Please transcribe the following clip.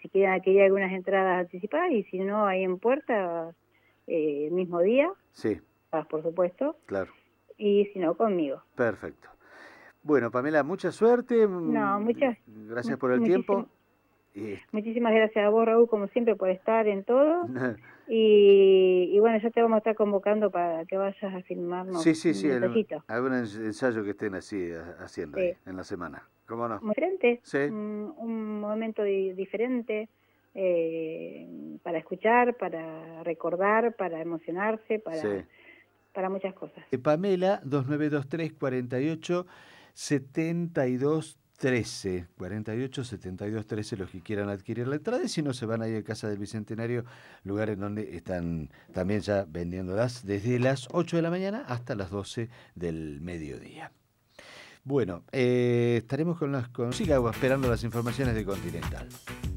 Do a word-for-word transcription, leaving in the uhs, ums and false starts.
quería, quería algunas entradas anticipadas y si no, ahí en puerta, eh, el mismo día, Sí, por supuesto, claro. y si no, conmigo. Perfecto. Bueno, Pamela, mucha suerte. No, muchas, Gracias por el muchísimas, tiempo. Y... muchísimas gracias a vos, Raúl, como siempre, por estar en todo. Y, y bueno, ya te vamos a estar convocando para que vayas a filmarnos Sí, sí, un sí, en ensayito. algún ensayo que estén así haciendo ahí Sí. en la semana. ¿Cómo no? Muy diferente, Sí. un, un momento di diferente eh, para escuchar, para recordar, para emocionarse, para, Sí. para muchas cosas. Pamela, dos nueve dos tres, cuarenta y ocho, setenta y dos trece, cuarenta y ocho, setenta y dos trece, los que quieran adquirir la entrada, y si no se van ahí a Casa del Bicentenario, lugar en donde están también ya vendiéndolas desde las ocho de la mañana hasta las doce del mediodía. Bueno, eh, estaremos con las con siga esperando las informaciones de Continental.